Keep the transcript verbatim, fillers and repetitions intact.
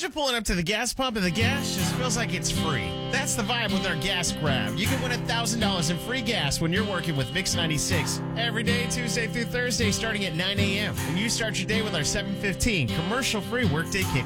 Imagine pulling up to the gas pump and the gas just feels like it's free. That's the vibe with our gas grab. You can win one thousand dollars in free gas when you're working with Mix ninety-six. Every day, Tuesday through Thursday, starting at nine a.m. And you start your day with our seven fifteen commercial-free workday kick.